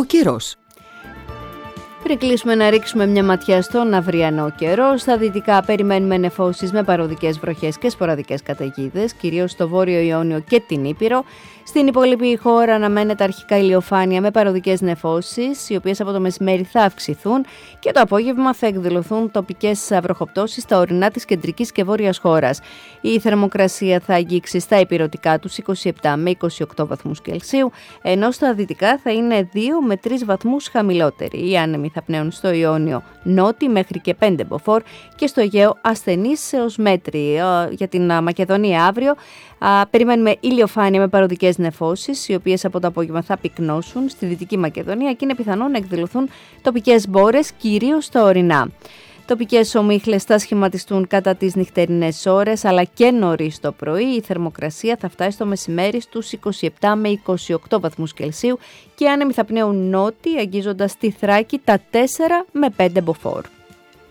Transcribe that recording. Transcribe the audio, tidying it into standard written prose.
Ο καιρός. Πριν κλείσουμε να ρίξουμε μια ματιά στον αυριανό καιρό, στα δυτικά περιμένουμε νεφώσεις με παροδικές βροχές και σποραδικές καταιγίδες, κυρίως στο Βόρειο Ιόνιο και την Ήπειρο. Στην υπόλοιπη χώρα αναμένεται αρχικά ηλιοφάνεια με παροδικές νεφώσεις, οι οποίες από το μεσημέρι θα αυξηθούν και το απόγευμα θα εκδηλωθούν τοπικές βροχοπτώσεις στα ορεινά της κεντρικής και βόρειας χώρας. Η θερμοκρασία θα αγγίξει στα ηπειρωτικά τους 27 με 28 βαθμούς Κελσίου, ενώ στα δυτικά θα είναι 2 με 3 βαθμούς χαμηλότεροι. Οι άνεμοι θα πνέουν στο Ιόνιο νότι μέχρι και 5 μποφόρ και στο Αιγαίο ασθενείς έως μέτρη. Για την Μακεδονία αύριο περιμένουμε ηλιοφάνεια με παροδικές νεφώσεις, οι οποίες από το απόγευμα θα πυκνώσουν στη Δυτική Μακεδονία και είναι πιθανό να εκδηλωθούν τοπικές μπόρες, κυρίως στα ορεινά. Τοπικές ομίχλες θα σχηματιστούν κατά τις νυχτερινές ώρες, αλλά και νωρίς το πρωί. Η θερμοκρασία θα φτάσει στο μεσημέρι στους 27 με 28 βαθμούς Κελσίου και οι άνεμοι θα πνέουν νότι, αγγίζοντας τη Θράκη τα 4 με 5 μποφόρ.